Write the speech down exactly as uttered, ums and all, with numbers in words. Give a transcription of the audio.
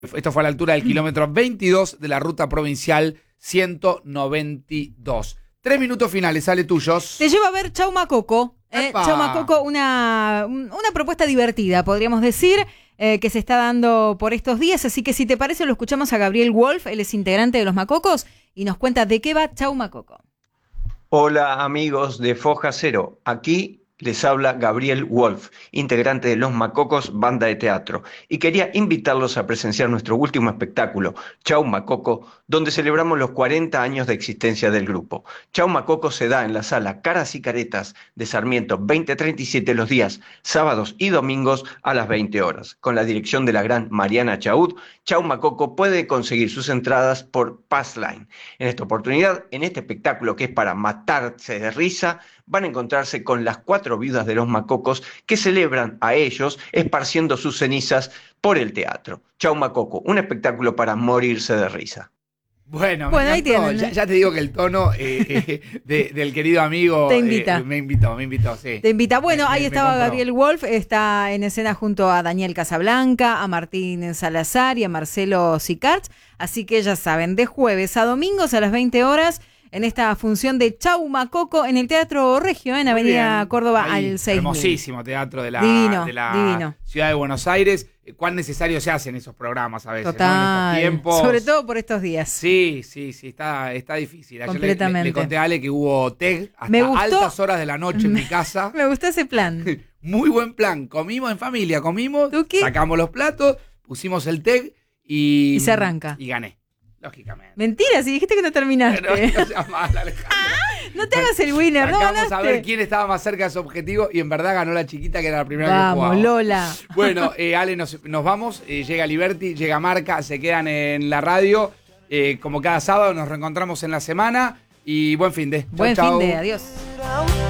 Esto fue a la altura del kilómetro veintidós de la ruta provincial ciento noventa y dos. Tres minutos finales, sale tuyos. Te llevo a ver Chaumacoco. Eh, Chaumacoco, una, una propuesta divertida, podríamos decir, eh, que se está dando por estos días. Así que si te parece, lo escuchamos a Gabriel Wolf, él es integrante de Los Macocos, y nos cuenta de qué va Chaumacoco. Hola amigos de Foja Cero, aquí les habla Gabriel Wolf, integrante de Los Macocos, banda de teatro, y quería invitarlos a presenciar nuestro último espectáculo, Chaumacoco, donde celebramos los cuarenta años de existencia del grupo. Chaumacoco se da en la sala Caras y Caretas de Sarmiento veinte treinta y siete los días sábados y domingos a las veinte horas. Con la dirección de la gran Mariana Chaud, Chaumacoco puede conseguir sus entradas por Passline. En esta oportunidad, en este espectáculo que es para matarse de risa, van a encontrarse con las cuatro viudas de los Macocos que celebran a ellos esparciendo sus cenizas por el teatro. Chaumacoco, un espectáculo para morirse de risa. Bueno, bueno me ahí tienen, ya, ¿eh? ya te digo que el tono eh, eh, de, del querido amigo te invita. Eh, me invitó, me invitó, sí. Te invita. Bueno, me, ahí me, estaba me Gabriel Wolf, está en escena junto a Daniel Casablanca, a Martín Salazar y a Marcelo Sicart. Así que ya saben, de jueves a domingos a las veinte horas, en esta función de Chaumacoco en el Teatro Regio, en Avenida bien. Córdoba ahí, al seis mil. Hermosísimo teatro de la, divino, de la divino. ciudad de Buenos Aires. Cuán necesario se hacen esos programas a veces, total, ¿no? En estos tiempos. Sobre todo por estos días. Sí, sí, sí, está, está difícil. Ayer completamente. Le, le, le conté a Ale que hubo T E G hasta me gustó, altas horas de la noche en mi casa. Me gustó ese plan. Muy buen plan. Comimos en familia, comimos, ¿Tú qué? Sacamos los platos, pusimos el T E G y... Y se arranca. Y gané. Lógicamente. Mentira, si dijiste que no terminaste. Pero no seas mal, Alejandro. No te hagas el winner, no Vamos ganaste. a ver quién estaba más cerca de su objetivo y en verdad ganó la chiquita que era la primera vamos, que jugaba. Vamos, Lola. Bueno, eh, Ale, nos, nos vamos. Eh, llega Liberty, llega Marca, se quedan en la radio. Eh, como cada sábado nos reencontramos en la semana y buen fin de. Buen chau, fin chau. de, adiós.